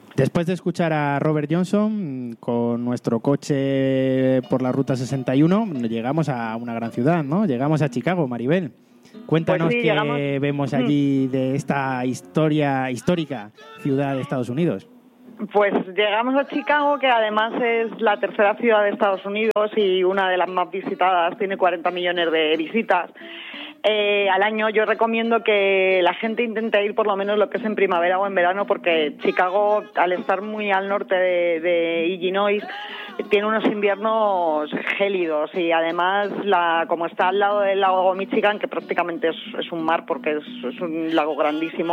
Después de escuchar a Robert Johnson, con nuestro coche por la Ruta 61, llegamos a una gran ciudad, ¿no? Llegamos a Chicago, Maribel. Cuéntanos pues sí, qué vemos allí de esta histórica ciudad de Estados Unidos. Pues llegamos a Chicago, que además es la tercera ciudad de Estados Unidos y una de las más visitadas, tiene 40 millones de visitas al año. Yo recomiendo que la gente intente ir por lo menos lo que es en primavera o en verano, porque Chicago, al estar muy al norte de Illinois, tiene unos inviernos gélidos y además, como está al lado del lago Michigan, que prácticamente es un mar porque es un lago grandísimo,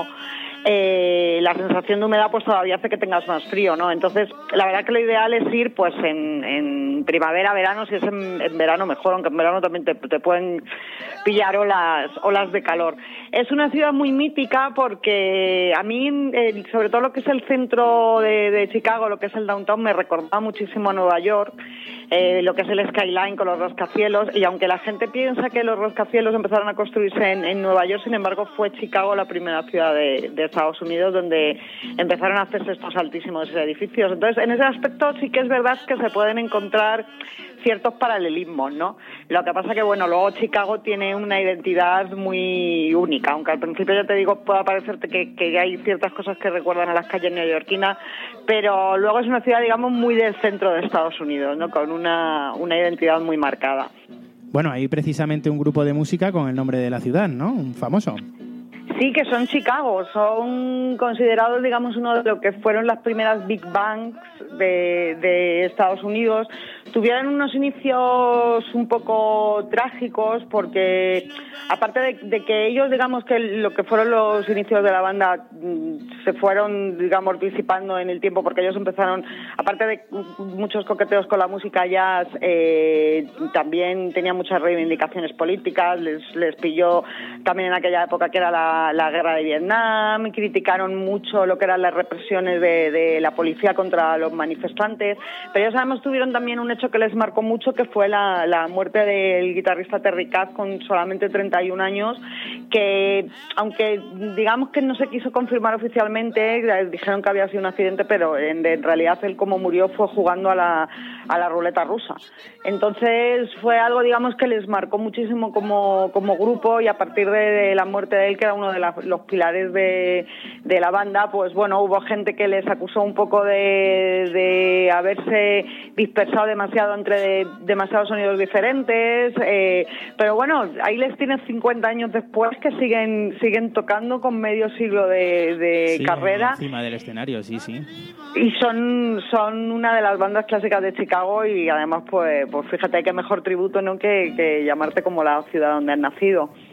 la sensación de humedad pues todavía hace que tengas más frío, ¿no? Entonces, la verdad que lo ideal es ir pues en primavera, verano. Si es en verano mejor, aunque en verano también te pueden pillar olas de calor. Es una ciudad muy mítica porque a mí, sobre todo lo que es el centro de Chicago, lo que es el downtown, me recordaba muchísimo a Nueva York, lo que es el skyline con los rascacielos, y aunque la gente piensa que los rascacielos empezaron a construirse en Nueva York, sin embargo fue Chicago la primera ciudad de Estados Unidos donde empezaron a hacerse estos altísimos edificios. Entonces, en ese aspecto sí que es verdad que se pueden encontrar ciertos paralelismos, ¿no? Lo que pasa que, bueno, luego Chicago tiene una identidad muy única, aunque al principio, ya te digo, pueda parecerte que hay ciertas cosas que recuerdan a las calles neoyorquinas, pero luego es una ciudad, digamos, muy del centro de Estados Unidos, ¿no? Con una identidad muy marcada. Bueno, hay precisamente un grupo de música con el nombre de la ciudad, ¿no? Un famoso. Sí, que son Chicago, son considerados, digamos, uno de lo que fueron las primeras big bands de Estados Unidos. Tuvieron unos inicios un poco trágicos porque, aparte de que ellos, digamos, que lo que fueron los inicios de la banda se fueron, digamos, disipando en el tiempo, porque ellos empezaron, aparte de muchos coqueteos con la música jazz, también tenían muchas reivindicaciones políticas, les pilló también en aquella época que era la guerra de Vietnam, criticaron mucho lo que eran las represiones de la policía contra los manifestantes, pero ellos además tuvieron también un hecho que les marcó mucho, que fue la muerte del guitarrista Terry Kath con solamente 31 años, que aunque digamos que no se quiso confirmar oficialmente, dijeron que había sido un accidente, pero en realidad él como murió fue jugando a la ruleta rusa. Entonces fue algo, digamos, que les marcó muchísimo como grupo, y a partir de la muerte de él, que era uno de los pilares de la banda, pues bueno, hubo gente que les acusó un poco de haberse dispersado demasiado entre demasiados sonidos diferentes, pero bueno, ahí les tienes 50 años después que siguen tocando con medio siglo de carrera. Encima del escenario, sí. Y son una de las bandas clásicas de Chicago, y además pues fíjate, qué mejor tributo, ¿no?, que llamarte como la ciudad donde has nacido.